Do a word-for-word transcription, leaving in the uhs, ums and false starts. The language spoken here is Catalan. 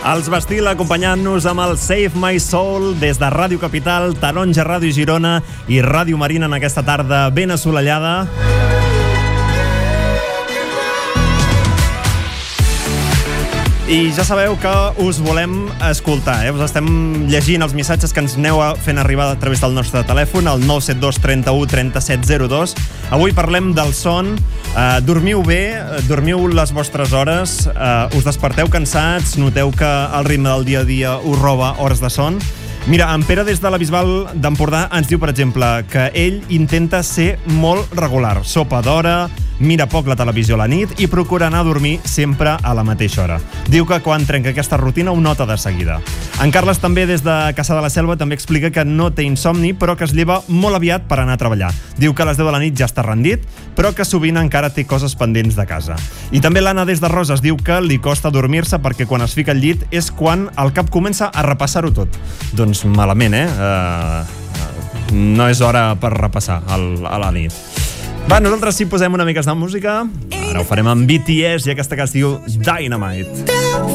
Els Bastille acompanyant-nos amb el Save My Soul des de Ràdio Capital, Taronja Ràdio Girona i Ràdio Marina en aquesta tarda ben assolellada. I ja sabeu que us volem escoltar, eh? Us estem llegint els missatges que ens aneu fent arribar a través del nostre telèfon, el nou set dos trenta-u trenta-set zero dos. Avui parlem del son. Uh, dormiu bé, dormiu les vostres hores, uh, us desperteu cansats, noteu que el ritme del dia a dia us roba hores de son. Mira, en Pere des de la Bisbal d'Empordà ens diu, per exemple, que ell intenta ser molt regular, sopa d'hora, mira poc la televisió a la nit i procura anar a dormir sempre a la mateixa hora. Diu que quan trenca aquesta rutina ho nota de seguida. En Carles també des de Cassà de la Selva també explica que no té insomni però que es lleva molt aviat per anar a treballar. Diu que a les deu de la nit ja està rendit però que sovint encara té coses pendents de casa. I també l'Anna des de Roses diu que li costa dormir-se perquè quan es fica al llit és quan el cap comença a repassar-ho tot. Doncs malament, eh? Uh, no és hora per repassar el, a la nit. Va, nosaltres sí posem una mica de música. Ara ho farem amb B T S i aquesta que es diu Dynamite.